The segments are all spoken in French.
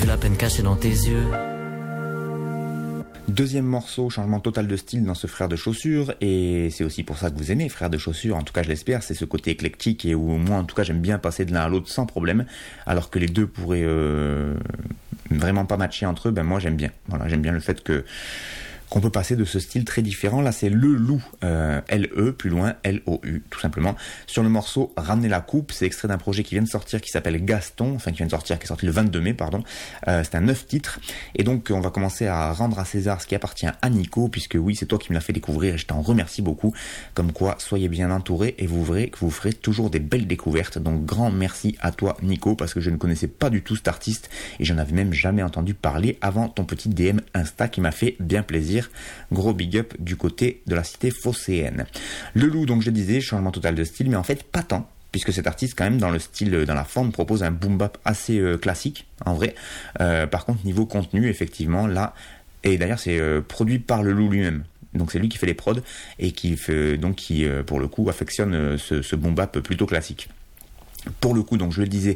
la peine cachée dans tes yeux. Deuxième morceau, changement total de style dans ce Frères de Chaussures, et c'est aussi pour ça que vous aimez Frères de Chaussures, en tout cas je l'espère, c'est ce côté éclectique et où moi en tout cas j'aime bien passer de l'un à l'autre sans problème, alors que les deux pourraient vraiment pas matcher entre eux, ben moi j'aime bien. Voilà, j'aime bien le fait qu'on peut passer de ce style très différent. Là c'est Le Loup, L-E, plus loin, L-O-U, tout simplement. Sur le morceau Ramener la coupe, c'est extrait d'un projet qui vient de sortir, qui s'appelle Gaston, enfin qui est sorti le 22 mai, pardon. C'est un 9 titres. Et donc on va commencer à rendre à César ce qui appartient à Nico, puisque oui, c'est toi qui me l'as fait découvrir et je t'en remercie beaucoup. Comme quoi, soyez bien entourés et vous verrez que vous ferez toujours des belles découvertes. Donc grand merci à toi Nico, parce que je ne connaissais pas du tout cet artiste et j'en avais même jamais entendu parler avant ton petit DM Insta qui m'a fait bien plaisir. Gros big up du côté de la cité phocéenne. Le Loup, donc je disais, changement total de style, mais en fait pas tant, puisque cet artiste quand même dans le style, dans la forme, propose un boom bap assez classique en vrai. Par contre niveau contenu, effectivement là, et d'ailleurs c'est produit par Le Loup lui-même. Donc c'est lui qui fait les prods et qui pour le coup affectionne ce boom bap plutôt classique. Pour le coup, donc je le disais,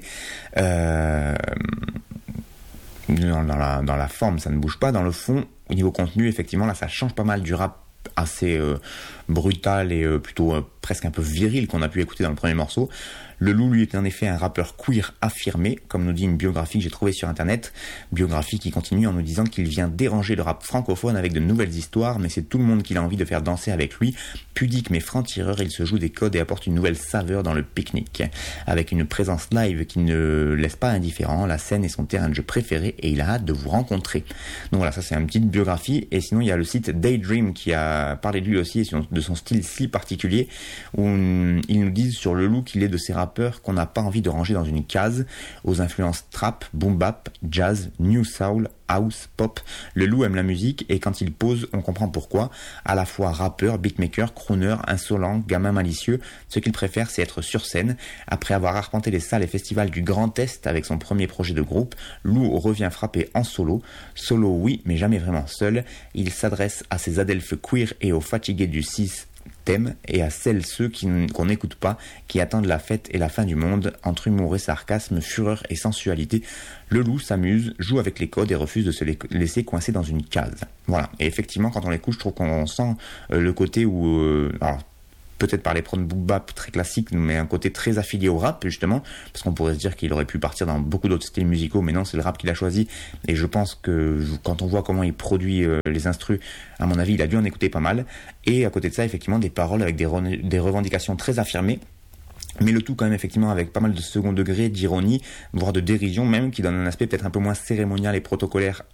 dans la forme ça ne bouge pas, dans le fond au niveau contenu effectivement là ça change pas mal du rap assez brutal et plutôt presque un peu viril qu'on a pu écouter dans le premier morceau. Le Loup, lui, est en effet un rappeur queer affirmé, comme nous dit une biographie que j'ai trouvée sur internet, biographie qui continue en nous disant qu'il vient déranger le rap francophone avec de nouvelles histoires, mais c'est tout le monde qu'il a envie de faire danser avec lui. Pudique mais franc-tireur, il se joue des codes et apporte une nouvelle saveur dans le pique-nique. Avec une présence live qui ne laisse pas indifférent, la scène est son terrain de jeu préféré et il a hâte de vous rencontrer. Donc voilà, ça c'est une petite biographie. Et sinon il y a le site Daydream qui a parlé de lui aussi et de son style si particulier, où ils nous disent sur Le Loup qu'il est de ces rappeurs qu'on n'a pas envie de ranger dans une case, aux influences trap, boom bap, jazz, new soul, house, pop. Le Loup aime la musique et quand il pose, on comprend pourquoi. À la fois rappeur, beatmaker, crooner, insolent, gamin malicieux, ce qu'il préfère c'est être sur scène. Après avoir arpenté les salles et festivals du Grand Est avec son premier projet de groupe, Loup revient frapper en solo. Solo oui, mais jamais vraiment seul. Il s'adresse à ses adelphes queer et aux fatigués du 6 thème et à ceux qu'on n'écoute pas, qui attendent la fête et la fin du monde, entre humour et sarcasme, fureur et sensualité. Le Loup s'amuse, joue avec les codes et refuse de se laisser coincer dans une case. Voilà, et effectivement quand on l'écoute, je trouve qu'on sent le côté où alors, peut-être par les prods boom bap très classiques, mais un côté très affilié au rap justement, parce qu'on pourrait se dire qu'il aurait pu partir dans beaucoup d'autres styles musicaux, mais non, c'est le rap qu'il a choisi. Et je pense que quand on voit comment il produit les instrus, à mon avis il a dû en écouter pas mal. Et à côté de ça, effectivement, des paroles avec des revendications très affirmées, mais le tout quand même effectivement avec pas mal de second degré, d'ironie, voire de dérision même, qui donne un aspect peut-être un peu moins cérémonial et protocolaire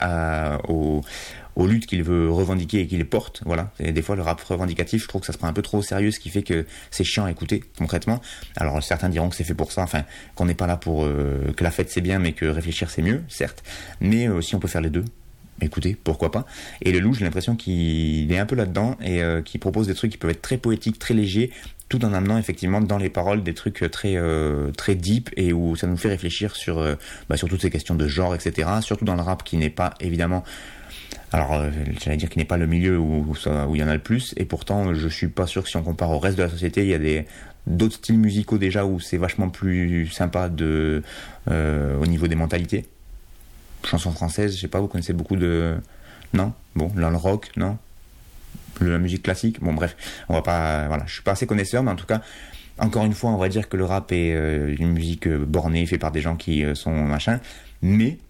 aux luttes qu'il veut revendiquer et qu'il porte. Voilà. Et des fois le rap revendicatif, je trouve que ça se prend un peu trop au sérieux, ce qui fait que c'est chiant à écouter concrètement. Alors certains diront que c'est fait pour ça, enfin qu'on n'est pas là pour que la fête c'est bien mais que réfléchir c'est mieux, certes, mais si on peut faire les deux, écoutez, pourquoi pas. Et Le Loup, j'ai l'impression qu'il est un peu là-dedans et qu'il propose des trucs qui peuvent être très poétiques, très légers, tout en amenant effectivement dans les paroles des trucs très deep et où ça nous fait réfléchir sur toutes ces questions de genre, etc. Surtout dans le rap qui n'est pas évidemment, alors j'allais dire qu'il n'est pas le milieu où il y en a le plus, et pourtant je suis pas sûr que si on compare au reste de la société, il y a d'autres styles musicaux déjà où c'est vachement plus sympa au niveau des mentalités. Chansons françaises, je sais pas, vous connaissez beaucoup de... Non ? Bon, là le rock, non ? La musique classique, bon bref, on va pas, voilà, je suis pas assez connaisseur, mais en tout cas, encore une fois, on va dire que le rap est une musique bornée, fait par des gens qui sont machin, mais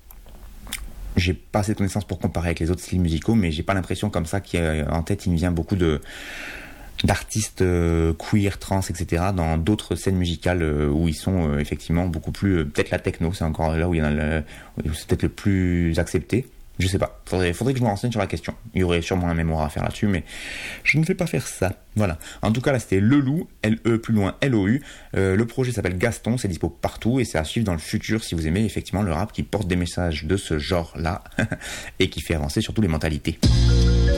j'ai pas assez de connaissances pour comparer avec les autres styles musicaux, mais j'ai pas l'impression comme ça qu'en tête il me vient beaucoup d'artistes queer, trans, etc. dans d'autres scènes musicales où ils sont effectivement beaucoup plus, peut-être la techno, c'est encore là où il y en a où c'est peut-être le plus accepté. Je sais pas, faudrait que je me renseigne sur la question. Il y aurait sûrement un mémoire à faire là-dessus, mais je ne vais pas faire ça. Voilà. En tout cas, là, c'était Le Loup, L-E plus loin L-O-U. Le projet s'appelle Gaston, c'est dispo partout et c'est à suivre dans le futur si vous aimez effectivement le rap qui porte des messages de ce genre-là et qui fait avancer surtout les mentalités.